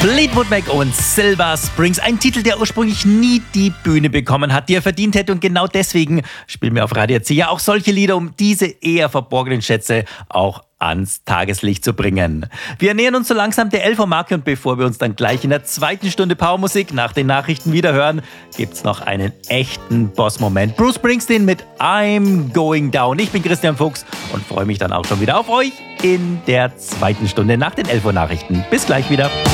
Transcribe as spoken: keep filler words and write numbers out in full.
Fleetwood Mac und Silver Springs, ein Titel, der ursprünglich nie die Bühne bekommen hat, die er verdient hätte. Und genau deswegen spielen wir auf Radio C ja auch solche Lieder, um diese eher verborgenen Schätze auch ans Tageslicht zu bringen. Wir nähern uns so langsam der elf Uhr Marke und bevor wir uns dann gleich in der zweiten Stunde Powermusik nach den Nachrichten wieder hören, gibt's noch einen echten Boss-Moment. Bruce Springsteen mit I'm Going Down. Ich bin Christian Fuchs und freue mich dann auch schon wieder auf euch in der zweiten Stunde nach den elf Uhr Nachrichten. Bis gleich wieder.